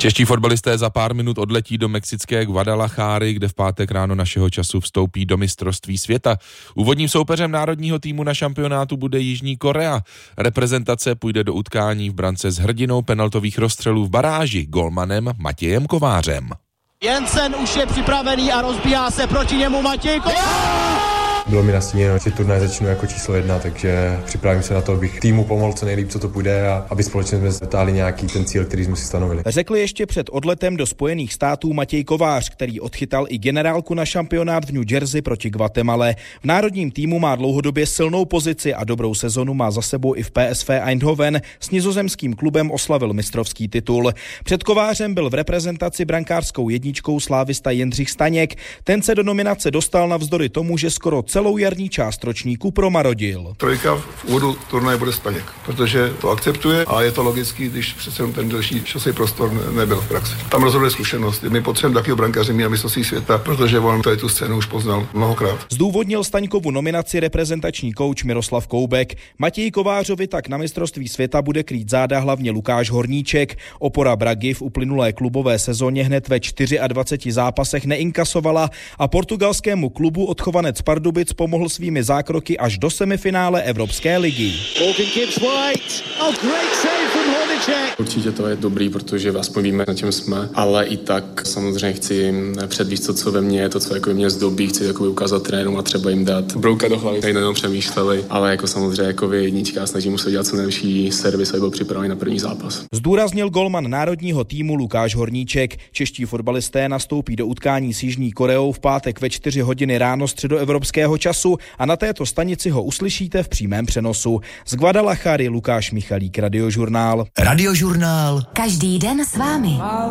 Čeští fotbalisté za pár minut odletí do mexické Guadalajary, kde v pátek ráno našeho času vstoupí do mistrovství světa. Úvodním soupeřem národního týmu na šampionátu bude Jižní Korea. Reprezentace půjde do utkání v brance s hrdinou penaltových rozstřelů v baráži, golmanem Matějem Kovářem. Jensen už je připravený a rozbíhá se proti němu Matěj Kovář! Bylo mi nastíněno, že turnaj začnu jako číslo 1, takže připravím se na to, abych týmu pomohl co nejlíp, co to půjde a aby společně jsme dotáhli nějaký ten cíl, který jsme si stanovili. Řekl ještě před odletem do Spojených států Matěj Kovář, který odchytal i generálku na šampionát v New Jersey proti Guatemale. V národním týmu má dlouhodobě silnou pozici a dobrou sezonu má za sebou i v PSV Eindhoven. S nizozemským klubem oslavil mistrovský titul. Před Kovářem byl v reprezentaci brankářskou jedničkou slávista Jindřich Staněk. Ten se do nominace dostal navzdory tomu, že skoro celou jarní část ročníku promarodil. Trojka v úvodu turnaje bude Staněk, protože to akceptuje a je to logický, když přece ten delší časový prostor nebyl v praxi. Tam rozhoduje zkušenost. My potřebujeme takového brankáře na mistrovství světa, protože on tu scénu už poznal mnohokrát. Zdůvodnil Staňkovu nominaci reprezentační kouč Miroslav Koubek. Matěji Kovářovi tak na mistrovství světa bude krýt záda hlavně Lukáš Horníček. Opora Bragy v uplynulé klubové sezóně hned ve 24 zápasech neinkasovala a portugalskému klubu odchovanec Pardubic pomohl svými zákroky až do semifinále Evropské ligy. Určitě to je dobrý, protože aspoň víme, na čem jsme, ale i tak samozřejmě chci předvíst to, co ve mně je, to, co jako mě zdobí, chci jako ukázat trenérům a třeba jim dát brouka do hlavy, tady nejenom přemýšleli, ale jako samozřejmě jako jednička, snažím se dělat co nejlepší servis, aby byl připravený na první zápas. Zdůraznil golman národního týmu Lukáš Horníček. Čeští fotbalisté nastoupí do utkání s Jižní Koreou v pátek ve 4 hodiny ráno středoevropského času a na této stanici ho uslyšíte v přímém přenosu. Z Guadalajary Lukáš Michalík, Radiožurnál. Radiožurnál. Každý den s vámi.